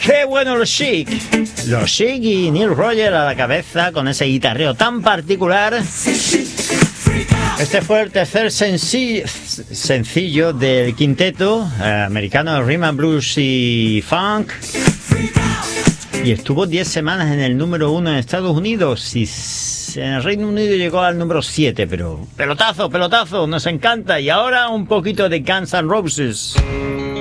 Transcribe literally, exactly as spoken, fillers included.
¡Qué bueno los Chic! Los Chic y Neil Rogers a la cabeza con ese guitarreo tan particular. Este fue el tercer sencillo, sencillo del quinteto eh, americano de Rhythm and Blues y Funk. Y estuvo diez semanas en el número uno en Estados Unidos y en el Reino Unido llegó al número siete, pero pelotazo, pelotazo, nos encanta. Y ahora un poquito de Guns N' Roses.